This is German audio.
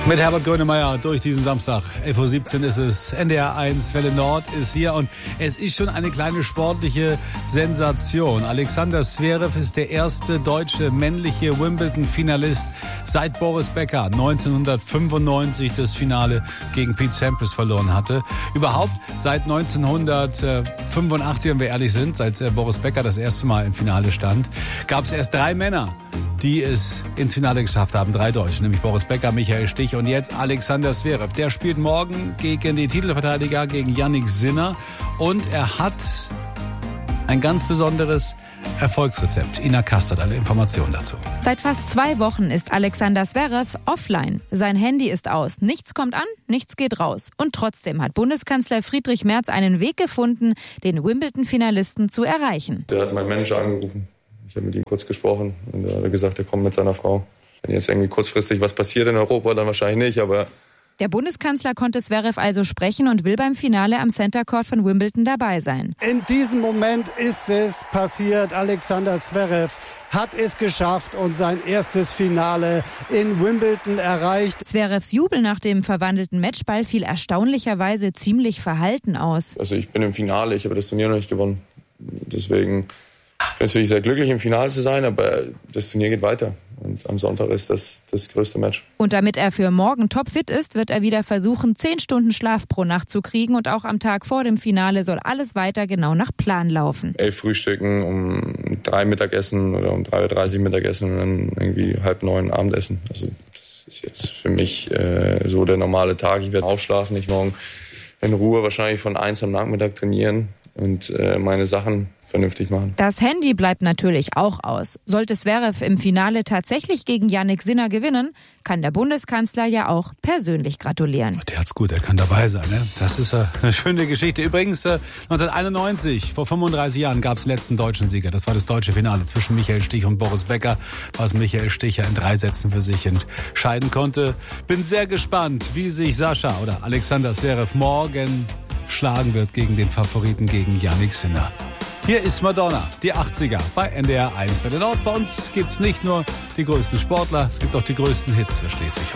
Mit Herbert Grönemeyer durch diesen Samstag. 11.17 Uhr ist es. NDR 1, Welle Nord ist hier und es ist schon eine kleine sportliche Sensation. Alexander Zverev ist der erste deutsche männliche Wimbledon-Finalist seit Boris Becker 1995 das Finale gegen Pete Sampras verloren hatte. Überhaupt seit 1985, wenn wir ehrlich sind, seit Boris Becker das erste Mal im Finale stand, gab es erst 3 Männer, die es ins Finale geschafft haben. 3 Deutsche, nämlich Boris Becker, Michael Stich und jetzt Alexander Zverev. Der spielt morgen gegen die Titelverteidiger, gegen Jannik Sinner. Und er hat ein ganz besonderes Erfolgsrezept. Ina Kast hat alle Informationen dazu. Seit fast 2 Wochen ist Alexander Zverev offline. Sein Handy ist aus. Nichts kommt an, nichts geht raus. Und trotzdem hat Bundeskanzler Friedrich Merz einen Weg gefunden, den Wimbledon-Finalisten zu erreichen. Der hat meinen Manager angerufen. Ich habe mit ihm kurz gesprochen und er hat gesagt, er kommt mit seiner Frau. Wenn jetzt irgendwie kurzfristig was passiert in Europa, dann wahrscheinlich nicht, aber... Der Bundeskanzler konnte Zverev also sprechen und will beim Finale am Center Court von Wimbledon dabei sein. In diesem Moment ist es passiert. Alexander Zverev hat es geschafft und sein erstes Finale in Wimbledon erreicht. Zverevs Jubel nach dem verwandelten Matchball fiel erstaunlicherweise ziemlich verhalten aus. Also ich bin im Finale, ich habe das Turnier noch nicht gewonnen. Deswegen bin ich natürlich sehr glücklich, im Finale zu sein, aber das Turnier geht weiter. Und am Sonntag ist das größte Match. Und damit er für morgen topfit ist, wird er wieder versuchen, 10 Stunden Schlaf pro Nacht zu kriegen. Und auch am Tag vor dem Finale soll alles weiter genau nach Plan laufen. 11 Frühstücken, um 3 Mittagessen oder um 3:30 Uhr Mittagessen und dann irgendwie 8:30 Abendessen. Also das ist jetzt für mich so der normale Tag. Ich werde aufschlafen, ich morgen in Ruhe wahrscheinlich von 1 am Nachmittag trainieren und meine Sachen vernünftig machen. Das Handy bleibt natürlich auch aus. Sollte Zverev im Finale tatsächlich gegen Jannik Sinner gewinnen, kann der Bundeskanzler ja auch persönlich gratulieren. Der hat's gut, er kann dabei sein. Ne? Das ist eine schöne Geschichte. Übrigens, 1991, vor 35 Jahren, gab es den letzten deutschen Sieger. Das war das deutsche Finale zwischen Michael Stich und Boris Becker, was Michael Stich ja in 3 Sätzen für sich entscheiden konnte. Bin sehr gespannt, wie sich Sascha oder Alexander Zverev morgen schlagen wird gegen den Favoriten, gegen Jannik Sinner. Hier ist Madonna, die 80er bei NDR 1 Welle Nord. Bei uns gibt's nicht nur die größten Sportler, es gibt auch die größten Hits für Schleswig.